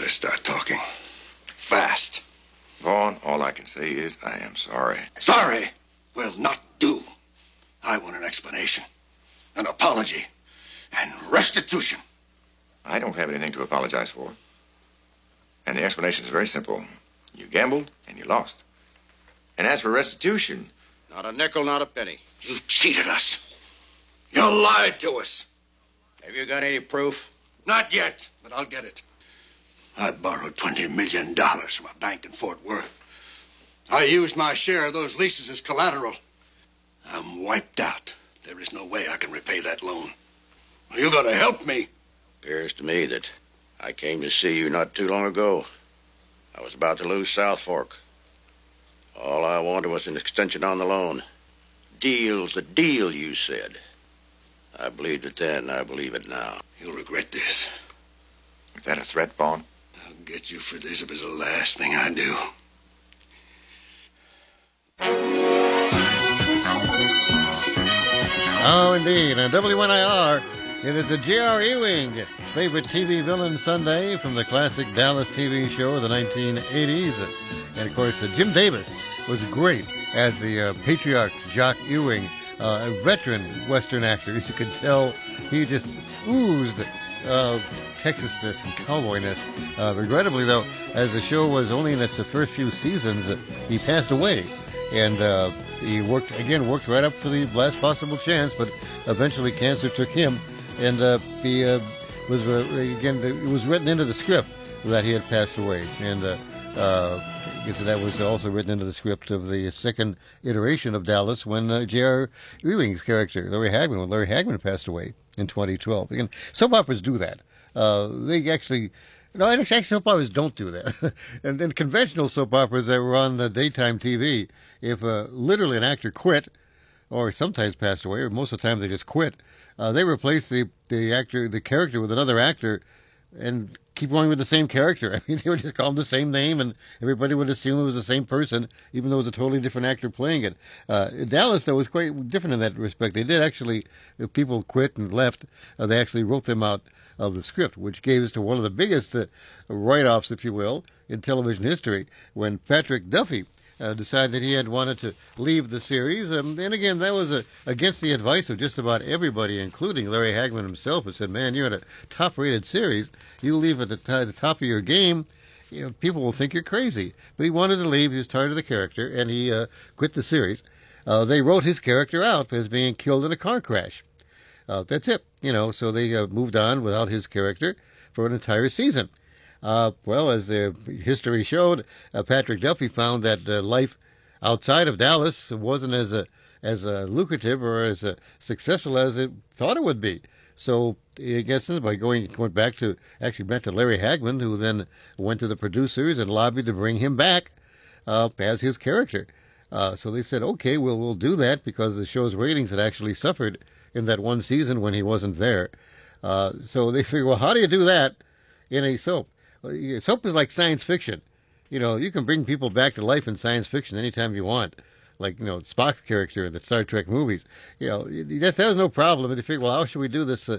better start talking. Fast. Vaughn, all I can say is I am sorry. Sorry will not do. I want an explanation, an apology, and restitution. I don't have anything to apologize for. And the explanation is very simple. You gambled and you lost. And as for restitution... Not a nickel, not a penny. You cheated us. You lied to us. Have you got any proof? Not yet, but I'll get it. I borrowed $20 million from a bank in Fort Worth. I used my share of those leases as collateral. I'm wiped out. There is no way I can repay that loan. You gotta help me. Appears to me that I came to see you not too long ago. I was about to lose South Fork. All I wanted was an extension on the loan. Deal's the deal, you said. I believed it then, I believe it now. You'll regret this. Is that a threat, Vaughn? I'll get you for this if it's the last thing I do. Oh, indeed. And WNIR, it is the J.R. Ewing favorite TV villain Sunday from the classic Dallas TV show of the 1980s. And, of course, Jim Davis was great as the patriarch Jock Ewing, a veteran Western actor. As you could tell, he just oozed Texasness and cowboyness. Regrettably, though, as the show was only in its first few seasons, he passed away. And he worked right up to the last possible chance, but eventually cancer took him. And he it was written into the script that he had passed away. And that was also written into the script of the second iteration of Dallas when J.R. Ewing's character, Larry Hagman passed away in 2012. Again, soap operas do that. They actually... No, actually, soap operas don't do that. And then conventional soap operas that were on the daytime TV, if literally an actor quit, or sometimes passed away, or most of the time they just quit, they replace the character with another actor and keep going with the same character. I mean, they would just call him the same name, and everybody would assume it was the same person, even though it was a totally different actor playing it. Dallas, though, was quite different in that respect. They did actually, if people quit and left, they actually wrote them out of the script, which gave us to one of the biggest write-offs, if you will, in television history, when Patrick Duffy decided that he had wanted to leave the series. And again, that was against the advice of just about everybody, including Larry Hagman himself, who said, man, you're in a top-rated series. You leave at the top of your game, people will think you're crazy. But he wanted to leave. He was tired of the character, and he quit the series. They wrote his character out as being killed in a car crash. That's it. So they moved on without his character for an entire season. Well, as the history showed, Patrick Duffy found that life outside of Dallas wasn't as lucrative or as successful as it thought it would be. So I guess went back to Larry Hagman, who then went to the producers and lobbied to bring him back as his character. So they said, okay, we'll do that, because the show's ratings had actually suffered in that one season when he wasn't there. So they figured, well, how do you do that in a soap? Soap is like science fiction. You can bring people back to life in science fiction anytime you want. Like, Spock's character in the Star Trek movies. That was no problem. And they figured, well, how should we do this,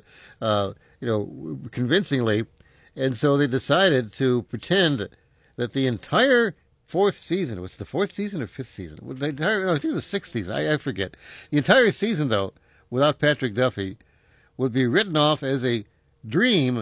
convincingly? And so they decided to pretend that the entire fourth season, was it the fourth season or fifth season? I think it was the sixth season. I forget. The entire season, though, without Patrick Duffy, would be written off as a dream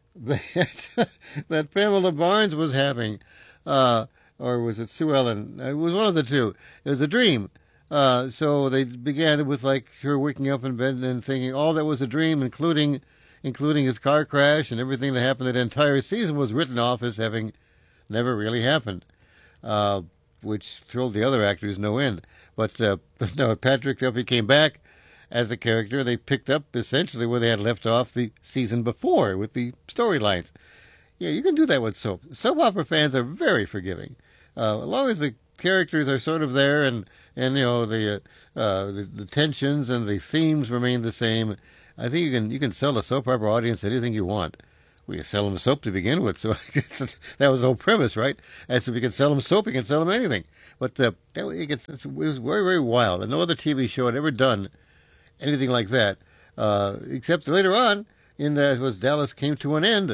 that Pamela Barnes was having, or was it Sue Ellen? It was one of the two. It was a dream. So they began with her waking up in bed and thinking all that was a dream, including his car crash and everything that happened. That entire season was written off as having never really happened, which thrilled the other actors no end. But no, Patrick Duffy came back as the character. They picked up essentially where they had left off the season before with the storylines. Yeah, you can do that with soap. Soap opera fans are very forgiving. As long as the characters are sort of there and the tensions and the themes remain the same, I think you can sell a soap opera audience anything you want. We can sell them soap to begin with, so that was the whole premise, right? And so if you can sell them soap, you can sell them anything. But it was very, very wild. And no other TV show had ever done anything like that, except later on, as Dallas came to an end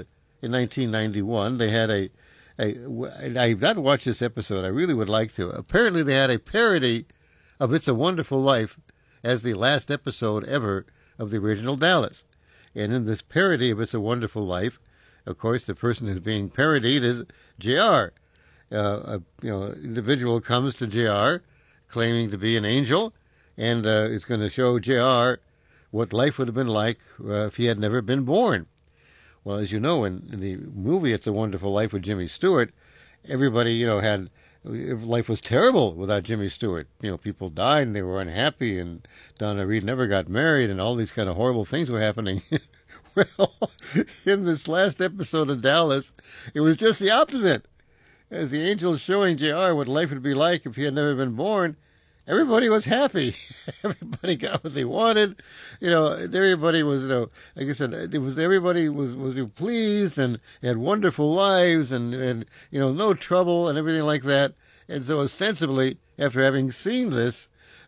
in 1991, they had I've not watched this episode. I really would like to. Apparently, they had a parody of It's a Wonderful Life as the last episode ever of the original Dallas. And in this parody of It's a Wonderful Life, of course, the person who's being parodied is J.R. Individual comes to J.R. claiming to be an angel, and is going to show J.R. what life would have been like if he had never been born. Well, as you know, in the movie It's a Wonderful Life with Jimmy Stewart, everybody, had life was terrible without Jimmy Stewart. People died and they were unhappy, and Donna Reed never got married, and all these kind of horrible things were happening. Well, in this last episode of Dallas, it was just the opposite. As the angel is showing JR what life would be like if he had never been born, everybody was happy. Everybody got what they wanted. Everybody was, like I said, everybody was pleased and had wonderful lives and no trouble and everything like that. And so ostensibly, after having seen this,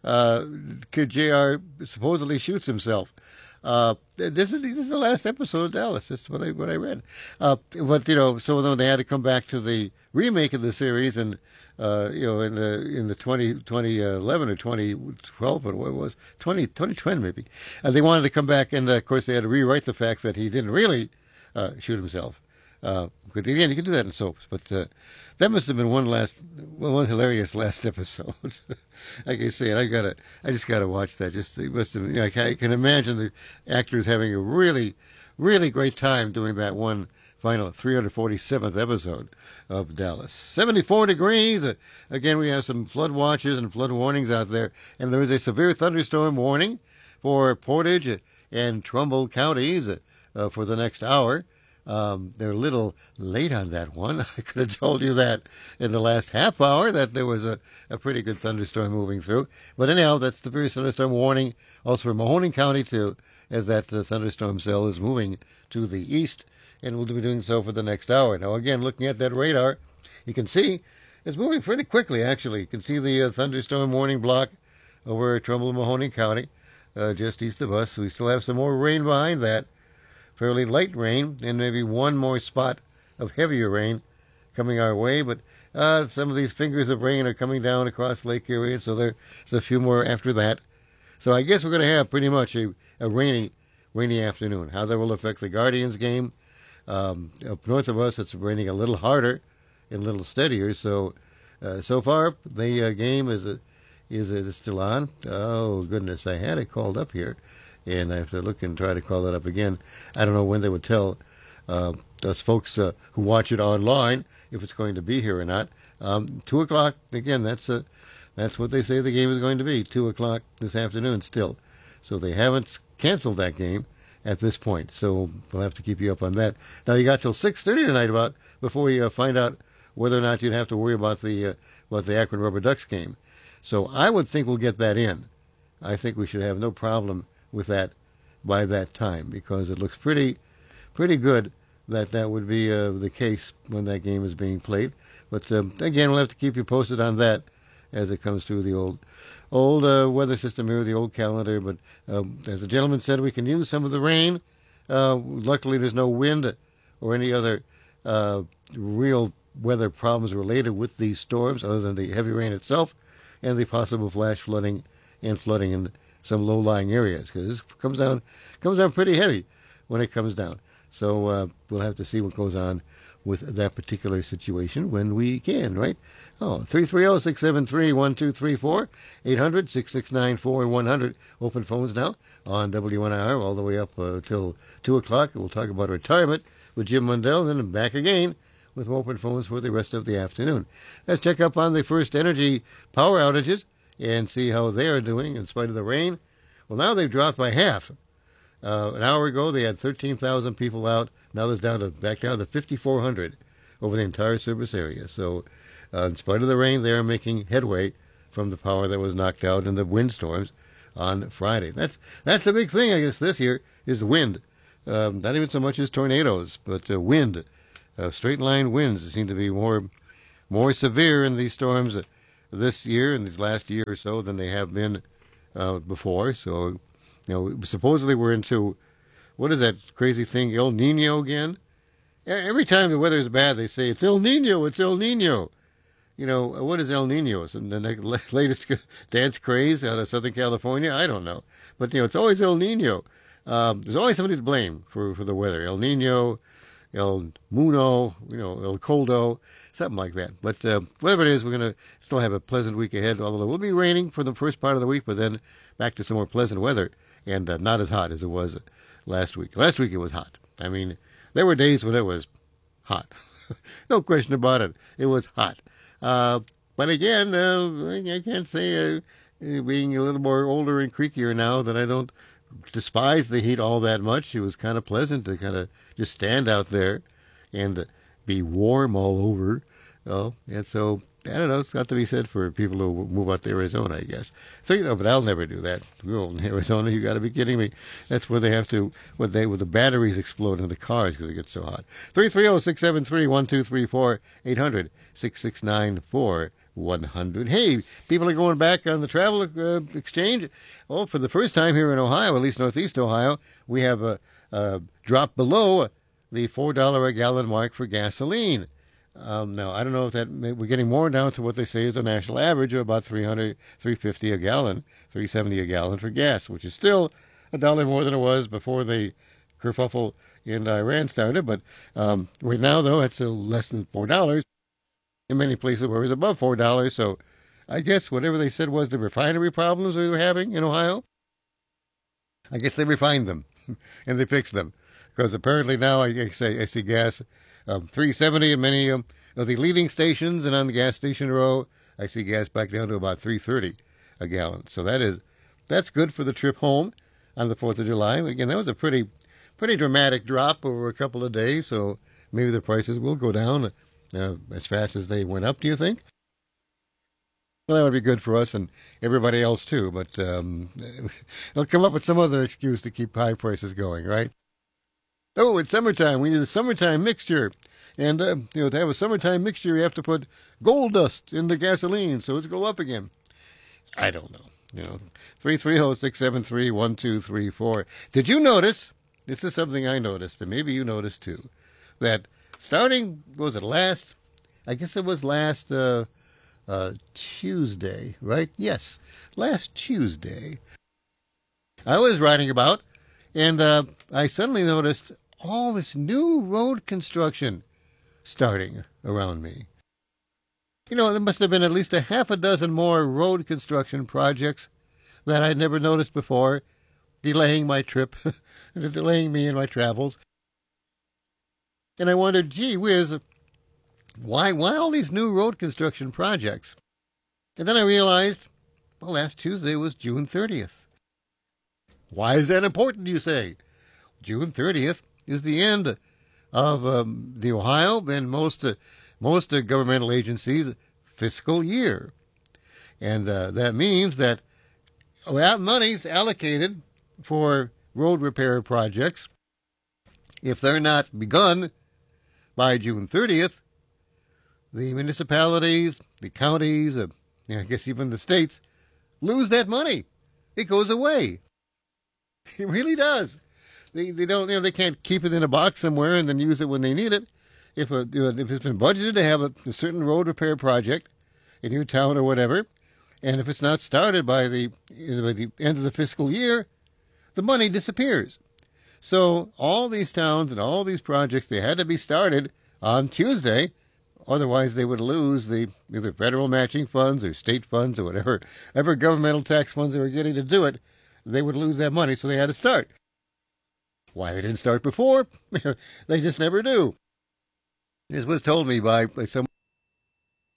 JR supposedly shoots himself. This is the last episode of Dallas. That's what I read. So then they had to come back to the remake of the series, and in the 2011 or 2012, what it was, 2010 maybe. They wanted to come back, and of course they had to rewrite the fact that he didn't really shoot himself. But again, you can do that in soaps, but that must have been one hilarious last episode. Like I say, I just gotta watch that. It must have been, I can imagine the actors having a really, really great time doing that one final 347th episode of Dallas. 74 degrees. Again, we have some flood watches and flood warnings out there, and there is a severe thunderstorm warning for Portage and Trumbull counties for the next hour. They're a little late on that one. I could have told you that in the last half hour that there was a pretty good thunderstorm moving through. But anyhow, that's the severe thunderstorm warning also for Mahoning County too, as that thunderstorm cell is moving to the east and will be doing so for the next hour. Now again, looking at that radar, you can see it's moving pretty quickly actually. You can see the thunderstorm warning block over Trumbull and Mahoning County, just east of us. We still have some more rain behind that. Fairly light rain, and maybe one more spot of heavier rain coming our way. But some of these fingers of rain are coming down across Lake Erie, so there's a few more after that. So I guess we're going to have pretty much a rainy afternoon. How that will affect the Guardians game. Up north of us, it's raining a little harder and a little steadier. So far, the game is still on. Oh, goodness, I had it called up here. And I have to look and try to call that up again. I don't know when they would tell us folks who watch it online if it's going to be here or not. 2 o'clock, again, that's what they say the game is going to be, 2 o'clock this afternoon still. So they haven't canceled that game at this point. So we'll have to keep you up on that. Now, you got till 6:30 tonight before you find out whether or not you'd have to worry about the Akron Rubber Ducks game. So I would think we'll get that in. I think we should have no problem with that by that time, because it looks pretty good that would be the case when that game is being played. But again, we'll have to keep you posted on that as it comes through the old weather system here, the old calendar. But as the gentleman said, we can use some of the rain. Luckily, there's no wind or any other real weather problems related with these storms other than the heavy rain itself and the possible flash flooding and flooding in some low-lying areas, because this comes down pretty heavy when it comes down. So we'll have to see what goes on with that particular situation when we can, right? 330-673-1234, 800-669-4100. Open phones now on WNIR all the way up till 2 o'clock. We'll talk about retirement with Jim Mundell, and then back again with open phones for the rest of the afternoon. Let's check up on the First Energy power outages and see how they are doing in spite of the rain. Well, now they've dropped by half. An hour ago, they had 13,000 people out. Now there's back down to 5,400 over the entire service area. So, in spite of the rain, they are making headway from the power that was knocked out in the windstorms on Friday. That's the big thing, I guess, this year is wind. Not even so much as tornadoes, but wind. Straight line winds seem to be more severe in these storms this year and this last year or so than they have been before. So, supposedly we're into, what is that crazy thing, El Nino again? Every time the weather is bad, they say, it's El Nino, it's El Nino. You know, what is El Nino? Some the latest dance craze out of Southern California? I don't know. But, you know, it's always El Nino. There's always somebody to blame for the weather. El Nino, El Muno, you know, El Coldo, something like that. But whatever it is, we're going to still have a pleasant week ahead, although it will be raining for the first part of the week, but then back to some more pleasant weather, and not as hot as it was last week. Last week it was hot. I mean, there were days when it was hot. No question about it. It was hot. But again, I can't say, being a little more older and creakier now, that I don't despise the heat all that much. It was kind of pleasant to kind of just stand out there and be warm all over. Oh, and so, I don't know, it's got to be said for people who move out to Arizona, I guess. So, you know, but I'll never do that. We're in Arizona, you got to be kidding me. That's where they have to, where the batteries explode in the cars because it gets so hot. 330-673-1234, 800-669-4100. Hey, people are going back on the travel exchange. Oh, for the first time here in Ohio, at least Northeast Ohio, we have a drop below the $4 a gallon mark for gasoline. Now, I don't know if that we're getting more down to what they say is a national average of about $350 a gallon, $370 a gallon for gas, which is still $1 more than it was before the kerfuffle in Iran started. But right now, though, it's less than $4 in many places where it's above $4. So I guess whatever they said was the refinery problems we were having in Ohio, I guess they refined them and they fixed them. Because apparently now I see gas $3.70 in many of the leading stations, and on the gas station row, I see gas back down to about $3.30 a gallon. So that's good for the trip home on the 4th of July. Again, that was a pretty dramatic drop over a couple of days, so maybe the prices will go down as fast as they went up, do you think? Well, that would be good for us and everybody else, too, but they'll come up with some other excuse to keep high prices going, right? Oh, it's summertime. We need a summertime mixture. And, to have a summertime mixture, you have to put gold dust in the gasoline, so it's go up again. I don't know. 330-673-1234. Did you notice, this is something I noticed, and maybe you noticed too, that starting, last Tuesday, right? Yes, last Tuesday. I was writing about, and I suddenly noticed all this new road construction starting around me. There must have been at least a half a dozen more road construction projects that I'd never noticed before, delaying my trip, delaying me in my travels. And I wondered, gee whiz, why all these new road construction projects? And then I realized, last Tuesday was June 30th. Why is that important, you say? June 30th is the end of the Ohio and most governmental agencies' fiscal year. And that means that money's allocated for road repair projects, if they're not begun by June 30th, the municipalities, the counties, I guess even the states, lose that money. It goes away. It really does. They don't, they can't keep it in a box somewhere and then use it when they need it. If it's been budgeted to have a certain road repair project in your town or whatever, and if it's not started by the end of the fiscal year, the money disappears. So all these towns and all these projects, they had to be started on Tuesday, otherwise they would lose the either federal matching funds or state funds or whatever governmental tax funds they were getting to do it. They would lose that money, so they had to start. Why they didn't start before? They just never do. This was told me by someone